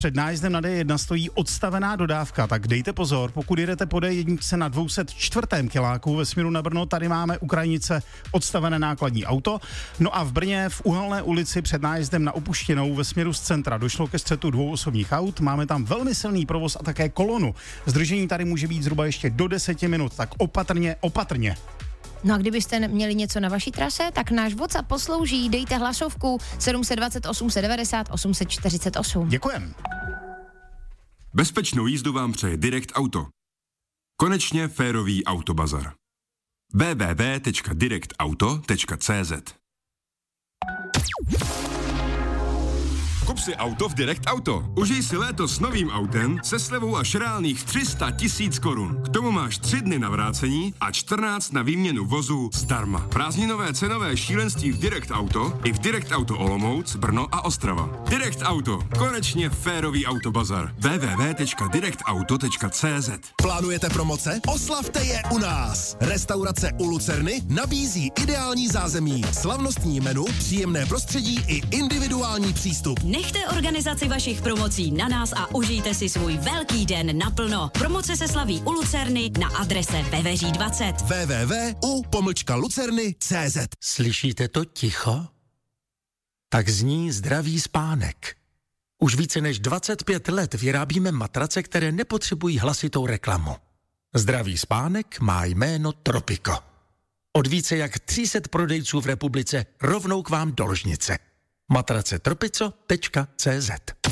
Před nájezdem na D1 stojí odstavená dodávka, tak dejte pozor, pokud jedete po D1 na 204. kiláku ve směru na Brno, tady máme u krajnice odstavené nákladní auto. No a v Brně v Uhelné ulici před nájezdem na Opuštěnou ve směru z centra došlo ke střetu dvou osobních aut, máme tam velmi silný provoz a také kolonu. Zdržení tady může být zhruba ještě do 10 minut, tak opatrně. No a kdybyste měli něco na vaší trase, tak náš WhatsApp poslouží, dejte hlasovku 720 890 848. Děkujem. Bezpečnou jízdu vám přeje Direct Auto. Konečně férový autobazar. www.directauto.cz. Kup si auto v Direct Auto. Užij si léto s novým autem se slevou až reálných 300 000 korun. K tomu máš 3 dny na vrácení a 14 na výměnu vozu zdarma. Prázdninové cenové šílenství v Direct Auto i v Direct Auto Olomouc, Brno a Ostrava. Direct Auto. Konečně férový autobazar. www.directauto.cz. Plánujete promoce? Oslavte je u nás. Restaurace u Lucerny nabízí ideální zázemí, slavnostní menu, příjemné prostředí i individuální přístup. Nechte organizaci vašich promocí na nás a užijte si svůj velký den naplno. Promoce se slaví u Lucerny na adrese Veveří 20. www.u-lucerny.cz. Slyšíte to ticho? Tak zní zdravý spánek. Už více než 25 let vyrábíme matrace, které nepotřebují hlasitou reklamu. Zdravý spánek má jméno Tropico. Od více jak 300 prodejců v republice rovnou k vám do ložnice. matracetropico.cz.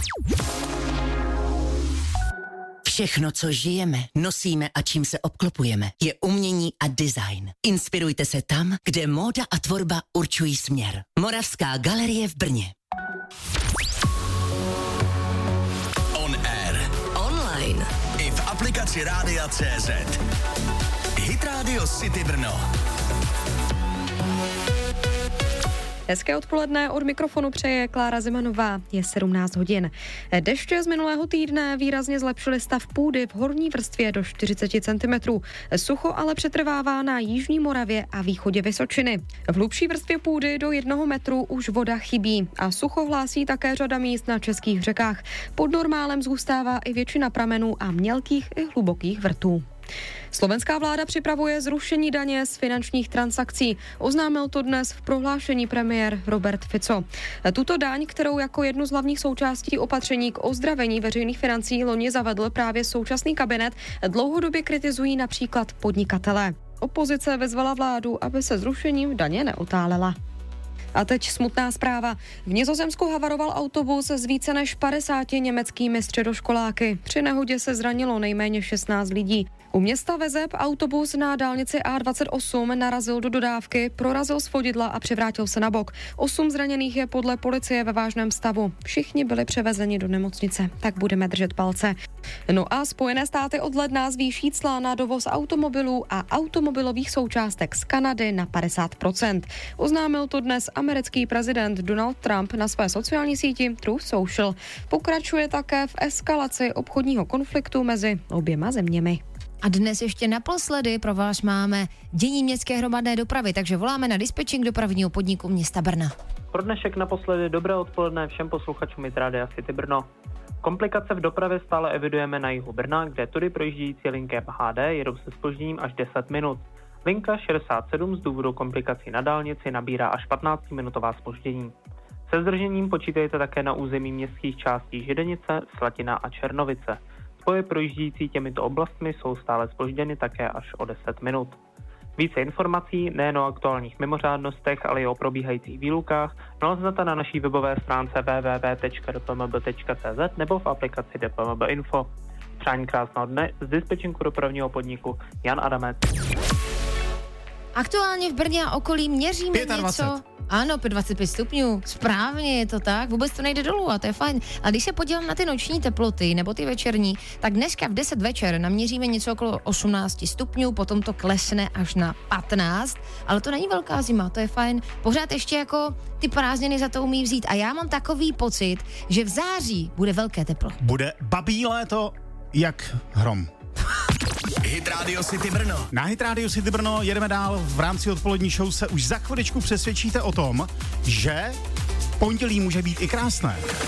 Všechno, co žijeme, nosíme a čím se obklopujeme, je umění a design. Inspirujte se tam, kde móda a tvorba určují směr. Moravská galerie v Brně. On air. Online. I v aplikaci Rádia CZ. Hit Radio City Brno. Hezké odpoledne, od mikrofonu přeje Klára Zemanová, je 17 hodin. Deště z minulého týdne výrazně zlepšily stav půdy v horní vrstvě do 40 cm. Sucho ale přetrvává na jižní Moravě a východě Vysočiny. V hlubší vrstvě půdy do 1 metru už voda chybí a sucho hlásí také řada míst na českých řekách. Pod normálem zůstává i většina pramenů a mělkých i hlubokých vrtů. Slovenská vláda připravuje zrušení daně z finančních transakcí. Oznámil to dnes v prohlášení premiér Robert Fico. Tuto daň, kterou jako jednu z hlavních součástí opatření k ozdravení veřejných financí loni zavedl právě současný kabinet, dlouhodobě kritizují například podnikatelé. Opozice vyzvala vládu, aby se zrušením daně neotálela. A teď smutná zpráva. V Nizozemsku havaroval autobus s více než 50 německými středoškoláky. Při nehodě se zranilo nejméně 16 lidí. U města Vezep autobus na dálnici A28 narazil do dodávky, prorazil svodidla a převrátil se na bok. 8 zraněných je podle policie ve vážném stavu. Všichni byli převezeni do nemocnice, tak budeme držet palce. No a Spojené státy od ledna zvýší cla na dovoz automobilů a automobilových součástek z Kanady na 50%. Oznámil to dnes americký prezident Donald Trump na své sociální síti Truth Social. Pokračuje také v eskalaci obchodního konfliktu mezi oběma zeměmi. A dnes ještě naposledy pro vás máme dění městské hromadné dopravy, takže voláme na dispečing dopravního podniku města Brna. Pro dnešek naposledy dobré odpoledne všem posluchačům z Rádia City Brno. Komplikace v dopravě stále evidujeme na jihu Brna, kde tudy projíždějící linky MHD jedou se zpožděním až 10 minut. Linka 67 z důvodu komplikací na dálnici nabírá až 15-minutová zpoždění. Se zdržením počítejte také na území městských částí Židenice, Slatina a Černovice. Spoje projíždějící těmito oblastmi jsou stále zpožděny také až o 10 minut. Více informací nejen o aktuálních mimořádnostech, ale i o probíhajících výlukách naleznete na naší webové stránce www.dpmb.cz nebo v aplikaci DPMB Info. Přání krásného dne z dispečinku dopravního podniku Jan Adamec. Aktuálně v Brně a okolí měříme 25. něco. Ano, 25 stupňů, správně je to tak, vůbec to nejde dolů a to je fajn. A když se podívám na ty noční teploty nebo ty večerní, tak dneska v 10 večer naměříme něco okolo 18 stupňů, potom to klesne až na 15, ale to není velká zima, to je fajn. Pořád ještě jako ty prázdniny za to umí vzít a já mám takový pocit, že v září bude velké teplo. Bude babí léto jak hrom. Hit Radio City Brno. Na Hit Radio City Brno jedeme dál. V rámci odpolední show se už za chviličku přesvědčíte o tom, že pondělí může být i krásné.